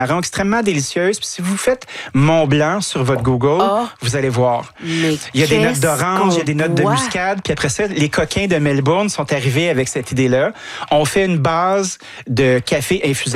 rend extrêmement délicieuse. Puis si vous faites Mont Blanc sur votre Google, vous allez voir. Mais il y a des notes d'orange, il y a des notes de muscade. Puis après ça, les coquins de Melbourne sont arrivés avec cette idée-là. On fait une base de café infusé